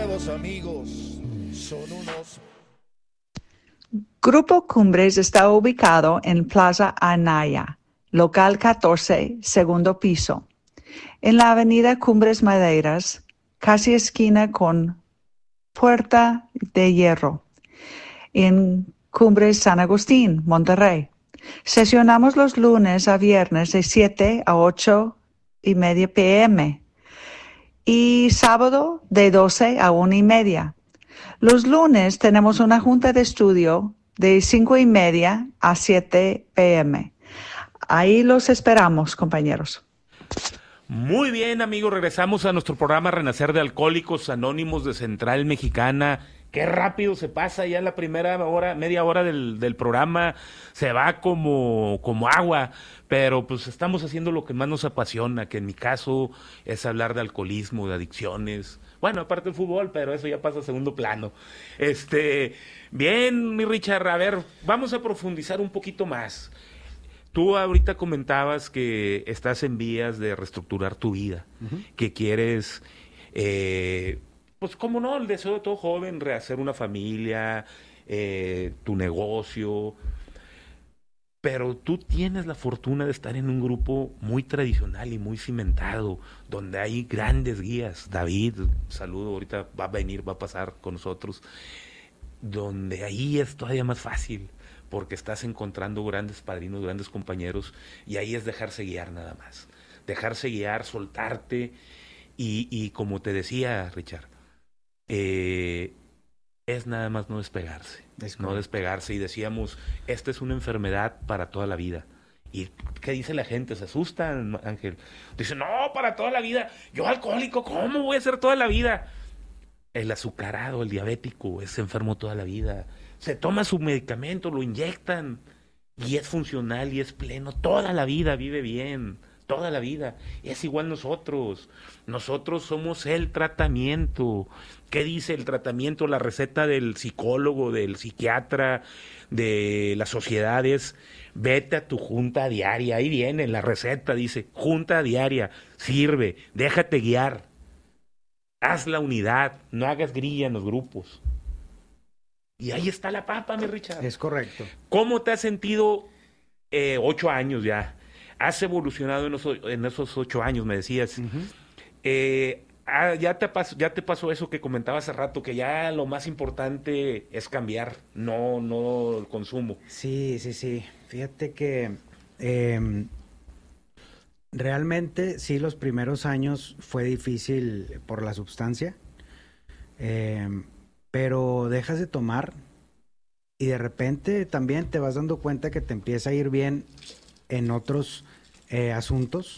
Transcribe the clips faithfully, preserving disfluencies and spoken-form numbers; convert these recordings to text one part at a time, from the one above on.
nuevos amigos son unos... Grupo Cumbres está ubicado en Plaza Anaya, local catorce, segundo piso, en la avenida Cumbres Maderas, casi esquina con Puerta de Hierro, en Cumbres San Agustín, Monterrey. Sesionamos los lunes a viernes de siete a ocho y media p m y sábado de doce a una y media. Los lunes tenemos una junta de estudio de cinco y media a siete p m Ahí los esperamos, compañeros. Muy bien, amigos, regresamos a nuestro programa Renacer de Alcohólicos Anónimos de Central Mexicana. Qué rápido se pasa ya la primera hora, media hora del, del programa, se va como, como agua, pero pues estamos haciendo lo que más nos apasiona, que en mi caso es hablar de alcoholismo, de adicciones, bueno, aparte del fútbol, pero eso ya pasa a segundo plano. Este, bien, mi Richard, a ver, vamos a profundizar un poquito más. Tú ahorita comentabas que estás en vías de reestructurar tu vida, uh-huh. que quieres... Eh, Pues cómo no, el deseo de todo joven, rehacer una familia, eh, tu negocio, pero tú tienes la fortuna de estar en un grupo muy tradicional y muy cimentado, donde hay grandes guías. David, saludo, ahorita va a venir, va a pasar con nosotros, donde ahí es todavía más fácil, porque estás encontrando grandes padrinos, grandes compañeros, y ahí es dejarse guiar nada más, dejarse guiar, soltarte, y, y como te decía, Richard, Eh, es nada más no despegarse, no despegarse. Y decíamos, esta es una enfermedad para toda la vida. ¿Y qué dice la gente? ¿Se asustan, Ángel? Dicen, no, para toda la vida. Yo alcohólico, ¿cómo voy a ser toda la vida? El azucarado, el diabético, es enfermo toda la vida. Se toma su medicamento, lo inyectan y es funcional y es pleno. Toda la vida vive bien. Toda la vida. Es igual nosotros. Nosotros somos el tratamiento. ¿Qué dice el tratamiento? La receta del psicólogo, del psiquiatra, de las sociedades. Vete a tu junta diaria. Ahí viene la receta, dice, junta diaria. Sirve, déjate guiar. Haz la unidad, no hagas grilla en los grupos. Y ahí está la papa, mi Richard. Es correcto. ¿Cómo te has sentido eh, ocho años ya? Has evolucionado en esos, en esos ocho años, me decías. Uh-huh. Eh, ah, ya, te pasó, ya te pasó eso que comentaba hace rato, que ya lo más importante es cambiar, no, no el consumo. Sí, sí, sí. Fíjate que eh, realmente sí, los primeros años fue difícil por la sustancia, eh, pero dejas de tomar y de repente también te vas dando cuenta que te empieza a ir bien en otros eh, asuntos,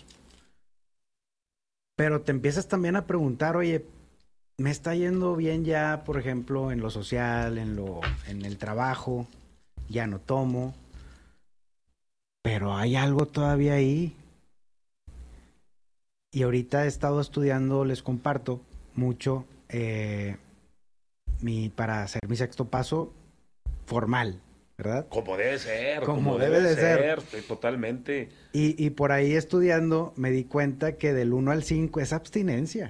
pero te empiezas también a preguntar, oye, me está yendo bien ya, por ejemplo, en lo social, en lo, en el trabajo, ya no tomo, pero hay algo todavía ahí. Y ahorita he estado estudiando, les comparto mucho, eh, mi, para hacer mi sexto paso formal, ¿verdad? Como debe ser, como, como debe, debe de ser, ser totalmente. Y, y por ahí estudiando me di cuenta que del uno al cinco es abstinencia.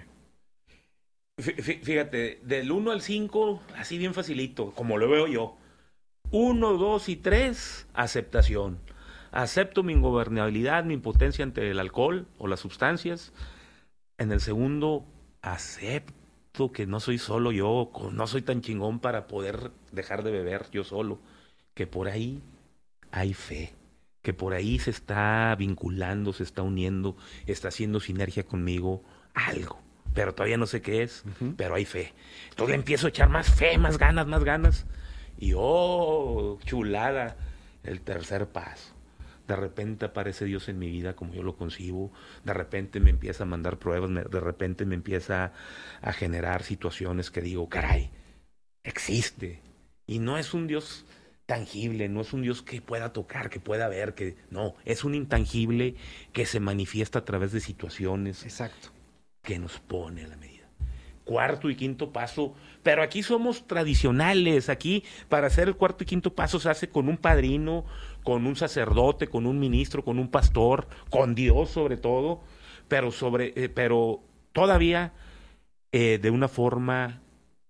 Fíjate, del uno al cinco, así bien facilito, como lo veo yo. uno, dos y tres, aceptación. Acepto mi ingobernabilidad, mi impotencia ante el alcohol o las sustancias. En el segundo, acepto que no soy solo yo, no soy tan chingón para poder dejar de beber yo solo. Que por ahí hay fe, que por ahí se está vinculando, se está uniendo, está haciendo sinergia conmigo algo, pero todavía no sé qué es, uh-huh. pero hay fe. Entonces le empiezo a echar más fe, más ganas, más ganas, y oh, chulada, el tercer paso. De repente aparece Dios en mi vida como yo lo concibo, de repente me empieza a mandar pruebas, me, de repente me empieza a generar situaciones que digo, caray, existe, y no es un Dios tangible, no es un Dios que pueda tocar, que pueda ver, que no, es un intangible que se manifiesta a través de situaciones. Exacto. Que nos pone a la medida. Cuarto y quinto paso, pero aquí somos tradicionales, aquí para hacer el cuarto y quinto paso se hace con un padrino, con un sacerdote, con un ministro, con un pastor, con Dios sobre todo, pero sobre, eh, pero todavía eh, de una forma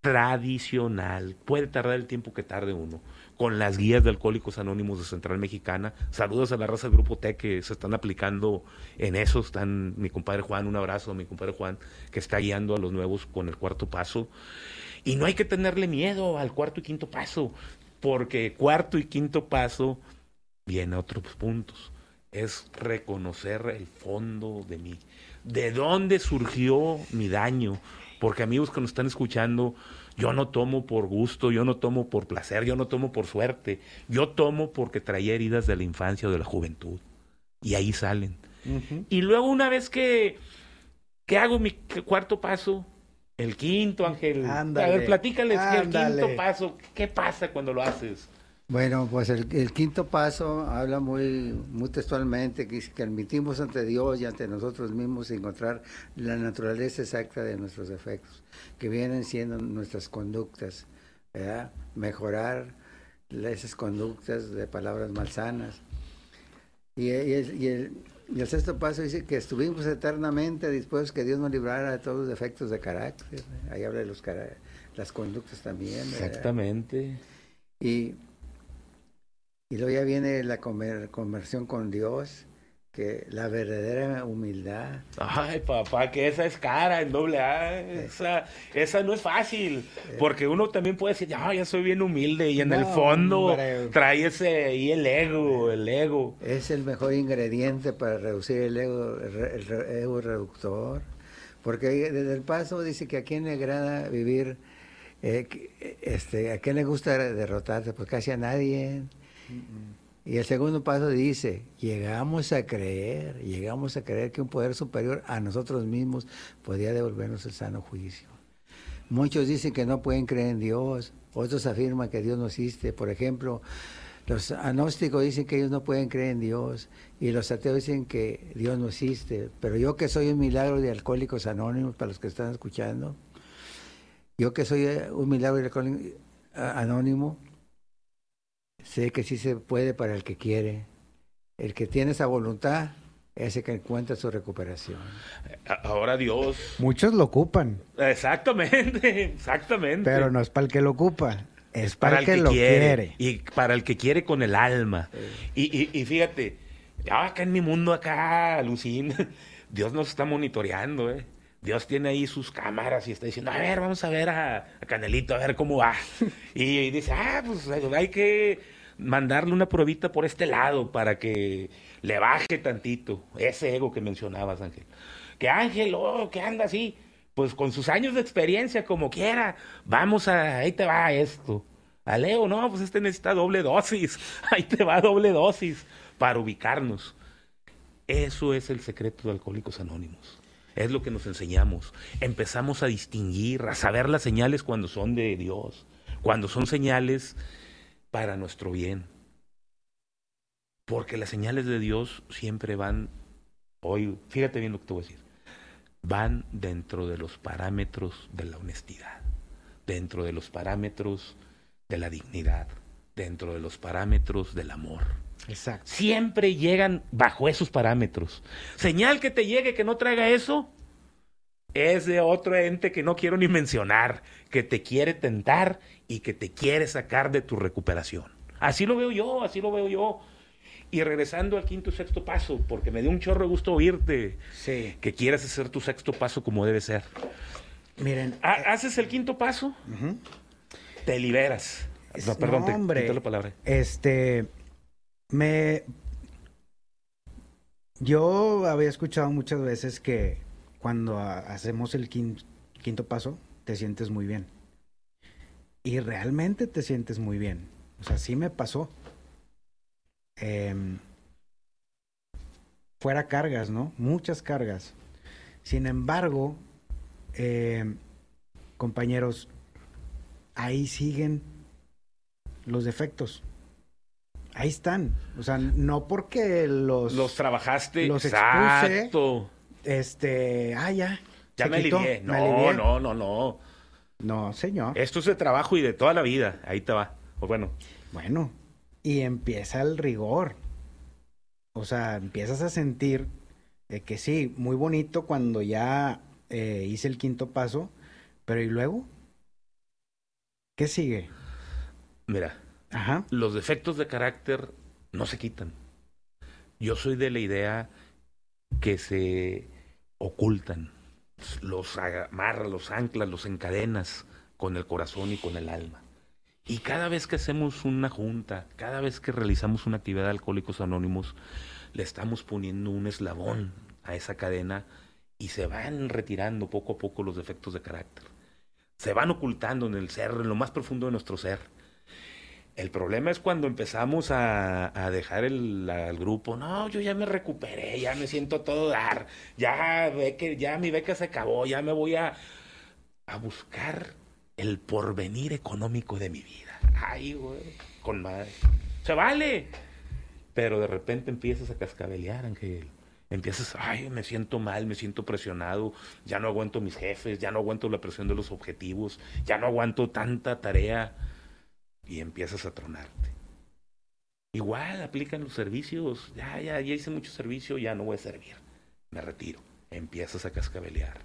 tradicional. Puede tardar el tiempo que tarde uno. Con las guías de Alcohólicos Anónimos de Central Mexicana. Saludos a la raza del Grupo T que se están aplicando en eso. Están mi compadre Juan, un abrazo a mi compadre Juan, que está guiando a los nuevos con el cuarto paso. Y no hay que tenerle miedo al cuarto y quinto paso, porque cuarto y quinto paso viene a otros puntos. Es reconocer el fondo de mí. ¿De dónde surgió mi daño? Porque amigos que nos están escuchando, yo no tomo por gusto, yo no tomo por placer, yo no tomo por suerte. Yo tomo porque traía heridas de la infancia o de la juventud. Y ahí salen. Uh-huh. Y luego una vez que, que hago mi cuarto paso, el quinto, Ángel. Ándale, a ver, platícales ándale. El quinto paso. ¿Qué pasa cuando lo haces? Bueno, pues el, el quinto paso habla muy, muy textualmente que, que admitimos ante Dios y ante nosotros mismos encontrar la naturaleza exacta de nuestros defectos, que vienen siendo nuestras conductas, ¿verdad? Mejorar esas conductas de palabras malsanas. Y, y, el, y, el, y el sexto paso dice que estuvimos eternamente dispuestos que Dios nos librara de todos los defectos de carácter. Ahí habla de los cara- las conductas también, ¿verdad? Exactamente. Y Y luego ya viene la comer, conversión con Dios, que la verdadera humildad. Ay, papá, que esa es cara, en doble A. Esa, esa no es fácil, porque uno también puede decir, ah, ya soy bien humilde, y en no, el fondo hombre, trae ese y el ego, el ego. Es el mejor ingrediente para reducir el ego, el, el ego reductor, porque desde el paso dice que a quién le agrada vivir, eh, este, a quién le gusta derrotarse, pues casi a nadie. Y el segundo paso dice, llegamos a creer, llegamos a creer que un poder superior a nosotros mismos podía devolvernos el sano juicio. Muchos dicen que no pueden creer en Dios, otros afirman que Dios no existe. Por ejemplo, los agnósticos dicen que ellos no pueden creer en Dios y los ateos dicen que Dios no existe. Pero yo que soy un milagro de Alcohólicos Anónimos, para los que están escuchando, yo que soy un milagro de Alcohólicos Anónimos, sé que sí se puede para el que quiere. El que tiene esa voluntad es el que encuentra su recuperación. Ahora Dios... Muchos lo ocupan. Exactamente, exactamente. Pero no es para el que lo ocupa, es, es para, para el que, que lo quiere. quiere. Y para el que quiere con el alma. Sí. Y, y, y fíjate, ya acá en mi mundo, acá, alucina, Dios nos está monitoreando, ¿eh? Dios tiene ahí sus cámaras y está diciendo, a ver, vamos a ver a, a Canelito, a ver cómo va. Y, y dice, ah, pues hay que mandarle una pruebita por este lado para que le baje tantito ese ego que mencionabas, Ángel. Que Ángel, oh, que anda así, pues con sus años de experiencia, como quiera, vamos a, ahí te va esto. A Leo, no, pues este necesita doble dosis, ahí te va doble dosis para ubicarnos. Eso es el secreto de Alcohólicos Anónimos. Es lo que nos enseñamos. Empezamos a distinguir, a saber las señales cuando son de Dios, cuando son señales para nuestro bien. Porque las señales de Dios siempre van, hoy, fíjate bien lo que te voy a decir, van dentro de los parámetros de la honestidad, dentro de los parámetros de la dignidad, dentro de los parámetros del amor. Exacto. Siempre llegan bajo esos parámetros. Señal que te llegue que no traiga eso es de otro ente que no quiero ni mencionar, que te quiere tentar y que te quiere sacar de tu recuperación. Así lo veo yo, así lo veo yo. Y regresando al quinto y sexto paso, porque me dio un chorro de gusto oírte, sí, que quieras hacer tu sexto paso como debe ser. Miren, haces el quinto paso, uh-huh. Te liberas. No, perdón, no, hombre, te quito la palabra. Este, me, yo había escuchado muchas veces que cuando a, hacemos el quinto, quinto paso, te sientes muy bien. Y realmente te sientes muy bien. O sea, sí me pasó. Eh, fuera cargas, ¿no? Muchas cargas. Sin embargo, eh, compañeros, ahí siguen los defectos. Ahí están. O sea, no porque los... Los trabajaste. Los exacto. Expuse, este... Ah, ya. Ya me quitó, alivié. No, me alivié. no, no, no. No, señor. Esto es de trabajo y de toda la vida. Ahí te va. Pues bueno. Bueno. Y empieza el rigor. O sea, empiezas a sentir eh, que sí, muy bonito cuando ya eh, hice el quinto paso, pero ¿y luego? ¿Qué sigue? Mira, Ajá. los defectos de carácter no se quitan. Yo soy de la idea que se ocultan. Los amarras, los anclas, los encadenas con el corazón y con el alma. Y cada vez que hacemos una junta, cada vez que realizamos una actividad de Alcohólicos Anónimos, le estamos poniendo un eslabón a esa cadena y se van retirando poco a poco los defectos de carácter. Se van ocultando en el ser, en lo más profundo de nuestro ser. El problema es cuando empezamos a, a dejar el, al grupo. No, yo ya me recuperé, ya me siento a todo dar. Ya, ve que, ya mi beca se acabó, ya me voy a, a buscar el porvenir económico de mi vida. Ay, güey, con madre. Se vale. Pero de repente empiezas a cascabelear, Ángel. Empiezas, ay, me siento mal, me siento presionado, ya no aguanto mis jefes, ya no aguanto la presión de los objetivos, ya no aguanto tanta tarea. Y empiezas a tronarte. Igual aplican los servicios. Ya, ya, ya hice mucho servicio, ya no voy a servir. Me retiro. Empiezas a cascabelear.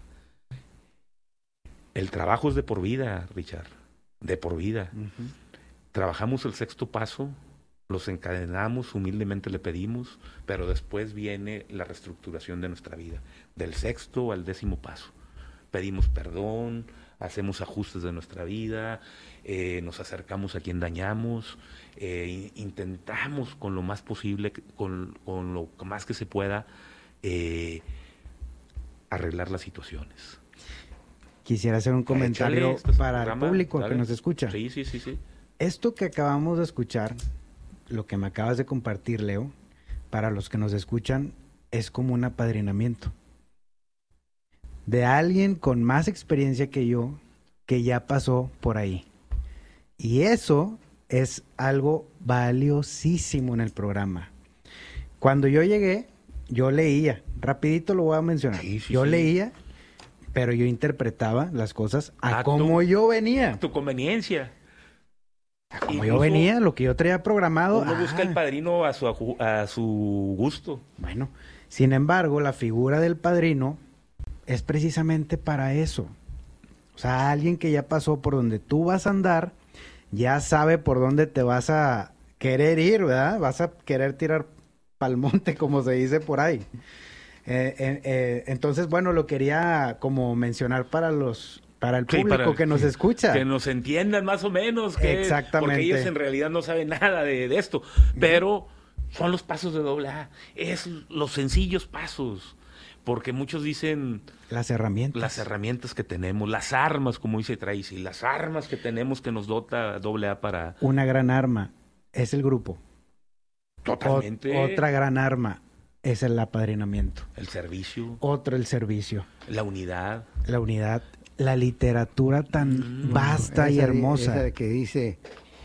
El trabajo es de por vida, Richard. De por vida. Uh-huh. Trabajamos el sexto paso, los encadenamos, humildemente le pedimos, pero después viene la reestructuración de nuestra vida. Del sexto al décimo paso. Pedimos perdón, hacemos ajustes de nuestra vida, eh, nos acercamos a quien dañamos, eh, intentamos con lo más posible, con, con lo más que se pueda, eh, arreglar las situaciones. Quisiera hacer un comentario Échale, para programa, el público dale. que nos escucha. Sí, sí, sí, sí. Esto que acabamos de escuchar, lo que me acabas de compartir, Leo, para los que nos escuchan, es como un apadrinamiento de alguien con más experiencia que yo, que ya pasó por ahí. Y eso es algo valiosísimo en el programa. Cuando yo llegué, yo leía, rapidito lo voy a mencionar, sí, sí, yo sí. leía, pero yo interpretaba las cosas a A como tu- yo venía. Tu conveniencia. A como Incluso yo venía, lo que yo traía programado. Uno busca ah, el padrino a su, aju- a su gusto. Bueno, sin embargo, la figura del padrino es precisamente para eso. O sea, alguien que ya pasó por donde tú vas a andar, ya sabe por dónde te vas a querer ir, ¿verdad? Vas a querer tirar pa'l monte, como se dice por ahí. Eh, eh, eh, entonces, bueno, lo quería como mencionar para los, para el Sí, público para- que nos escucha. Que nos entiendan más o menos. Que, Exactamente. Porque ellos en realidad no saben nada de, de esto. Pero son los pasos de doble A. Es los sencillos pasos. Porque muchos dicen Las herramientas. las herramientas que tenemos, las armas, como dice Tracy, las armas que tenemos que nos dota doble A para... Una gran arma es el grupo. Totalmente. Ot- otra gran arma es el apadrinamiento. El servicio, Otro el servicio. la unidad. La unidad, la literatura tan Mm, vasta y Esa- hermosa. esa de que dice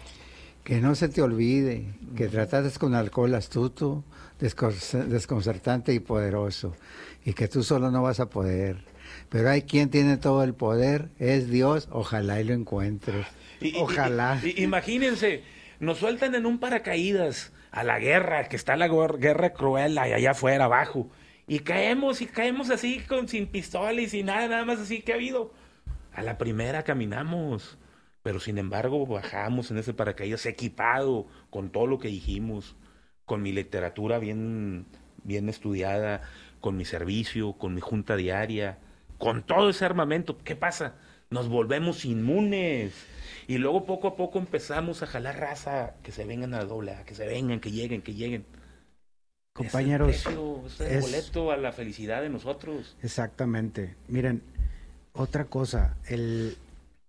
que no se te olvide que trataste con alcohol astuto, descon- desconcertante y poderoso, y que tú solo no vas a poder. Pero hay quien tiene todo el poder, es Dios, ojalá y lo encuentres. Y- y- Ojalá. y- y- imagínense, nos sueltan en un paracaídas a la guerra, que está la guer- guerra cruel ahí allá afuera, abajo. Y caemos, y caemos así, con, sin pistola y sin nada, nada más así que ha habido. A la primera caminamos, pero sin embargo bajamos en ese paracaídas equipado con todo lo que dijimos, con mi literatura bien, bien estudiada, con mi servicio, con mi junta diaria, con todo ese armamento. ¿Qué pasa? Nos volvemos inmunes. Y luego poco a poco empezamos a jalar raza, que se vengan a la doble A, que se vengan, que lleguen, que lleguen. Compañeros, Es el precio, es el es- boleto a la felicidad de nosotros. Exactamente. Miren, otra cosa, el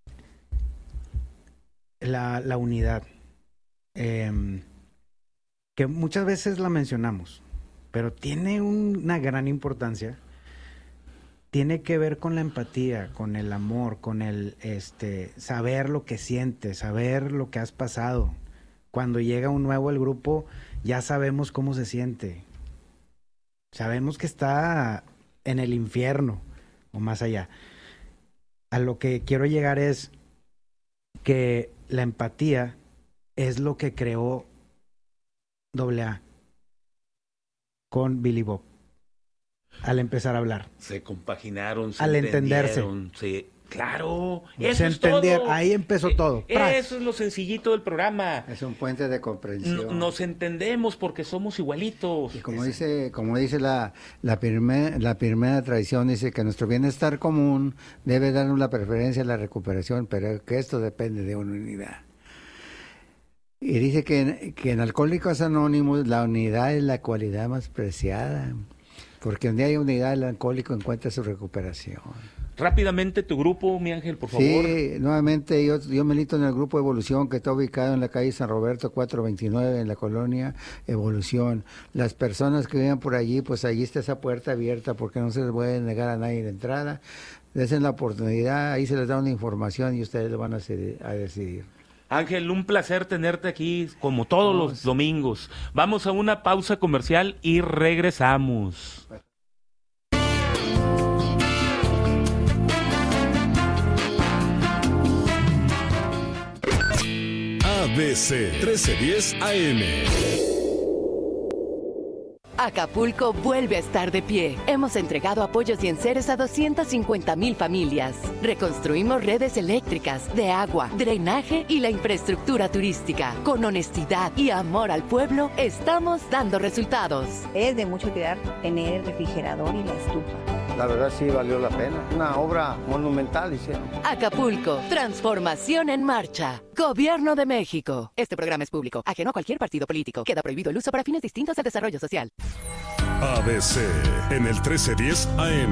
la, la unidad. Em, que muchas veces la mencionamos, pero tiene un- una gran importancia. Tiene que ver con la empatía, con el amor, con el este saber lo que sientes, saber lo que has pasado. Cuando llega un nuevo al grupo, ya sabemos cómo se siente. Sabemos que está en el infierno o más allá. A lo que quiero llegar es que la empatía es lo que creó doble A con Billy Bob al empezar a hablar. Se compaginaron, se Al entenderse. entendieron, se Claro, Se eso es entendieron, todo. ahí empezó Eh, todo. ¡Pras! Eso es lo sencillito del programa. Es un puente de comprensión. N- Nos entendemos porque somos igualitos. Y como dice, como dice la, la, primer- la primera tradición, dice que nuestro bienestar común debe darnos la preferencia a la recuperación, pero que esto depende de una unidad. Y dice que, en- que en Alcohólicos Anónimos la unidad es la cualidad más preciada, porque donde hay unidad el alcohólico encuentra su recuperación. Rápidamente tu grupo, mi Ángel, por favor. Sí, nuevamente yo, yo milito en el grupo Evolución, que está ubicado en la calle San Roberto cuatrocientos veintinueve, en la colonia Evolución. Las personas que viven por allí, pues allí está esa puerta abierta, porque no se les puede negar a nadie la entrada. Desen la oportunidad, ahí se les da una información y ustedes lo van a, hacer- a decidir. Ángel, un placer tenerte aquí como todos Vamos. los domingos. Vamos a una pausa comercial y regresamos. A B C trece diez A M. Acapulco vuelve a estar de pie. Hemos entregado apoyos y enseres a doscientas cincuenta mil familias. Reconstruimos redes eléctricas, de agua, drenaje y la infraestructura turística. Con honestidad y amor al pueblo, estamos dando resultados. Es de mucho cuidar tener el refrigerador y la estufa. La verdad sí valió la pena. Una obra monumental hicieron. Acapulco, transformación en marcha. Gobierno de México. Este programa es público, ajeno a cualquier partido político. Queda prohibido el uso para fines distintos del desarrollo social. A B C en el trece diez A M.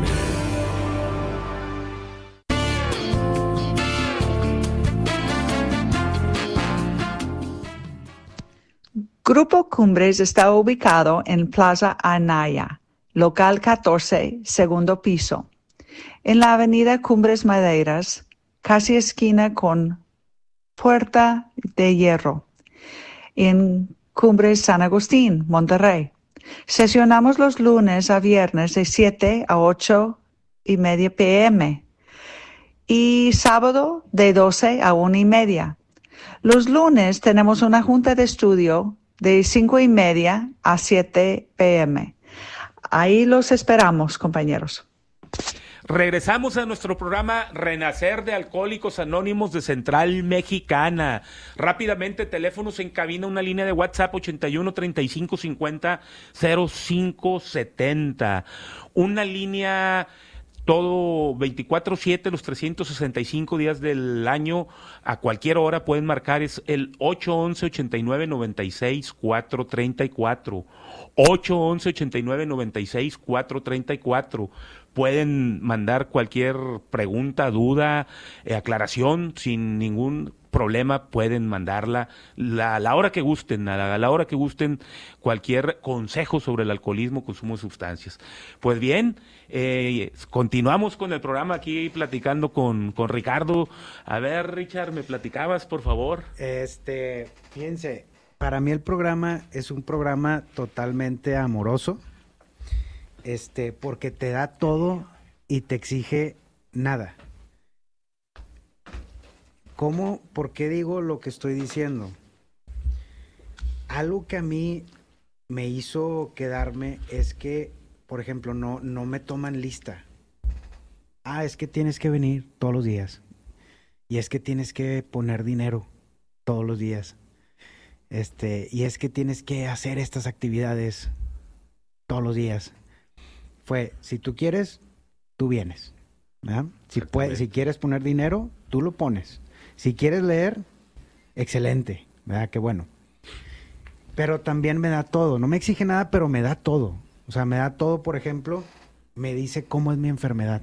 Grupo Cumbres está ubicado en Plaza Anaya, local catorce, segundo piso, en la avenida Cumbres Madeiras, casi esquina con Puerta de Hierro, en Cumbres San Agustín, Monterrey. Sesionamos los lunes a viernes de siete a ocho y media pm y sábado de doce a una y media. Los lunes tenemos una junta de estudio de cinco y media a siete pm. Ahí los esperamos, compañeros. Regresamos a nuestro programa Renacer de Alcohólicos Anónimos de Central Mexicana. Rápidamente, teléfonos en cabina, una línea de WhatsApp ochenta y uno, treinta y cinco, cincuenta, cero cinco setenta. Una línea todo veinticuatro siete, los trescientos sesenta y cinco días del año, a cualquier hora pueden marcar, es el ocho once, ochenta y nueve, noventa y seis, cuatrocientos treinta y cuatro. ocho once, ochenta y nueve, noventa y seis, cuatrocientos treinta y cuatro. Pueden mandar cualquier pregunta, duda, eh, aclaración, sin ningún problema, pueden mandarla la, a la hora que gusten, a la, a la hora que gusten, cualquier consejo sobre el alcoholismo, consumo de sustancias. Pues bien, eh, continuamos con el programa aquí platicando con, con Ricardo. A ver, Richard, ¿me platicabas, por favor? Este, fíjense, para mí el programa es un programa totalmente amoroso, este, porque te da todo y te exige nada. ¿Cómo? ¿Por qué digo lo que estoy diciendo? Algo que a mí me hizo quedarme es que, por ejemplo, no, no me toman lista. Ah, es que tienes que venir todos los días. Y es que tienes que poner dinero todos los días. Este, y es que tienes que hacer estas actividades todos los días. Fue, si tú quieres, tú vienes. ¿Verdad? Si, puedes, si quieres poner dinero, tú lo pones. Si quieres leer, excelente, ¿verdad? Qué bueno. Pero también me da todo. No me exige nada, pero me da todo. O sea, me da todo, por ejemplo, me dice cómo es mi enfermedad.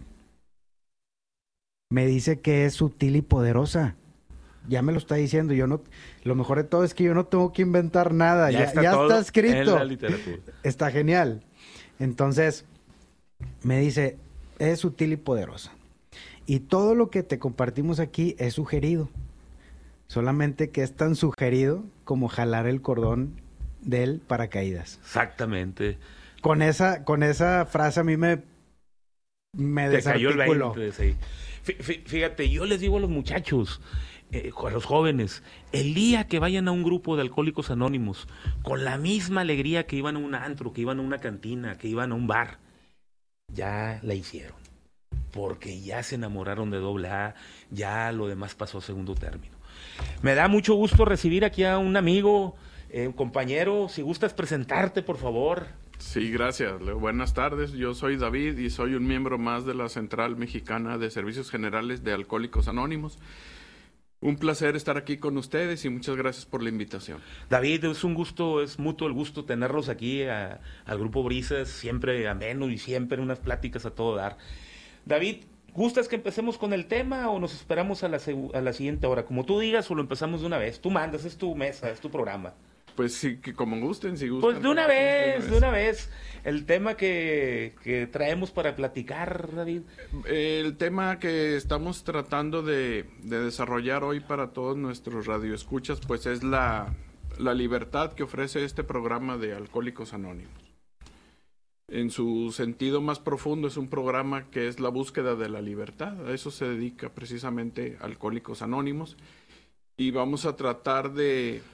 Me dice que es sutil y poderosa. Ya me lo está diciendo. Yo no, lo mejor de todo es que yo no tengo que inventar nada. Ya, ya está, ya está escrito. En la literatura. Está genial. Entonces, me dice, es sutil y poderosa. Y todo lo que te compartimos aquí es sugerido. Solamente que es tan sugerido como jalar el cordón del paracaídas. Exactamente. Con esa, con esa frase a mí me, me Te cayó el desarticuló. veinte, sí. Fíjate, yo les digo a los muchachos, eh, a los jóvenes, el día que vayan a un grupo de Alcohólicos Anónimos, con la misma alegría que iban a un antro, que iban a una cantina, que iban a un bar, ya la hicieron. porque ya se enamoraron de doble A, ya lo demás pasó a segundo término. Me da mucho gusto recibir aquí a un amigo, eh, un compañero. Si gustas presentarte, por favor. Sí, gracias, Leo. Buenas tardes. Yo soy David y soy un miembro más de la Central Mexicana de Servicios Generales de Alcohólicos Anónimos. Un placer estar aquí con ustedes y muchas gracias por la invitación. David, es un gusto, es mutuo el gusto tenerlos aquí a, al Grupo Brisas, siempre ameno y siempre unas pláticas a todo dar. David, ¿gustas que empecemos con el tema o nos esperamos a la, a la siguiente hora? Como tú digas, o lo empezamos de una vez. Tú mandas, es tu mesa, es tu programa. Pues sí, que como gusten, si gustan. Pues de una vez, de una vez. El tema que, que traemos para platicar, David. El tema que estamos tratando de, de desarrollar hoy para todos nuestros radioescuchas, pues es la, la libertad que ofrece este programa de Alcohólicos Anónimos. En su sentido más profundo es un programa que es la búsqueda de la libertad. A eso se dedica precisamente Alcohólicos Anónimos. Y vamos a tratar de...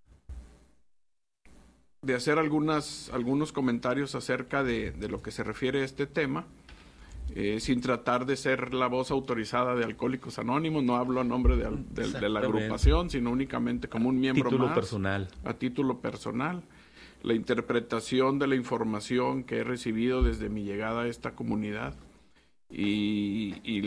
de hacer algunas, algunos comentarios acerca de, de lo que se refiere a este tema, eh, sin tratar de ser la voz autorizada de Alcohólicos Anónimos. No hablo a nombre de, de, de la agrupación, sino únicamente como un miembro título más. personal. A título personal. La interpretación de la información que he recibido desde mi llegada a esta comunidad y, y